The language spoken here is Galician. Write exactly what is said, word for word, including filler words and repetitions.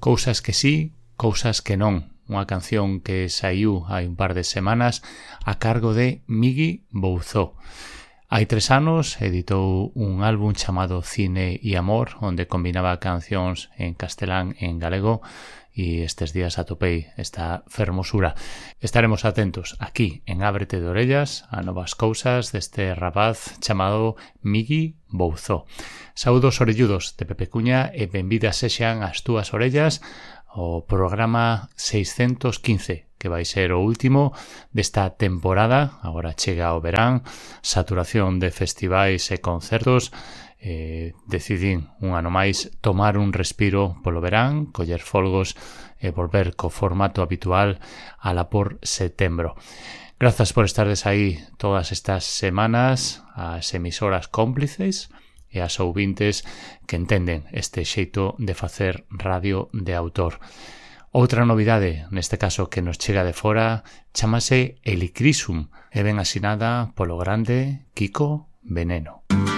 Cousas que sí, cousas que non. Unha canción que saiu hai un par de semanas a cargo de Migui Bouzou. Hai tres anos editou un álbum chamado Cine e Amor, onde combinaba cancións en castelán e en galego, e estes días atopei esta fermosura. Estaremos atentos aquí en Ábrete de Orellas a novas cousas deste rapaz chamado Migui Bouzou. Saúdos orelludos de Pepe Cuña e benvidas sexan as túas orellas o programa seiscentos quince, que vai ser o último desta temporada. Agora chega o verán, saturación de festivais e concertos. Eh, decidín un ano máis tomar un respiro polo verán, coller folgos e volver co formato habitual ala por setembro. Grazas por estardes aí todas estas semanas, as emisoras cómplices e as ouvintes que entenden este xeito de facer radio de autor. Outra novidade, neste caso que nos chega de fora, chamase Helicrisum e ben asinada polo grande Kiko Veneno.